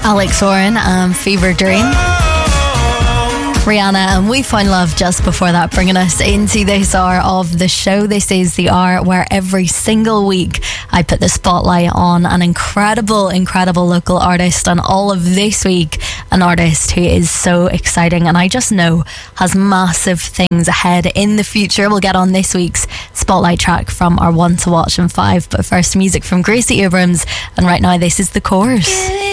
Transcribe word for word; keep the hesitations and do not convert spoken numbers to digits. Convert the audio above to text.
Alex Oren and Fever Dream. Rihanna and We Found Love just before that, bringing us into this hour of the show. This is the hour where every single week I put the spotlight on an incredible, incredible local artist, and all of this week an artist who is so exciting and I just know has massive things ahead in the future. We'll get on this week's spotlight track from our One to Watch in five, but first music from Gracie Abrams, and right now this is The Course.